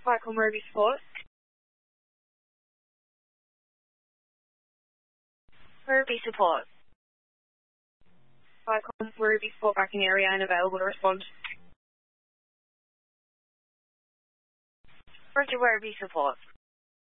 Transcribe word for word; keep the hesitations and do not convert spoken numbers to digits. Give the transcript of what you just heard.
Vicom Ruby Support. Ruby Support. Vicom Ruby Support back in area and available to respond. Roger, Ruby Support.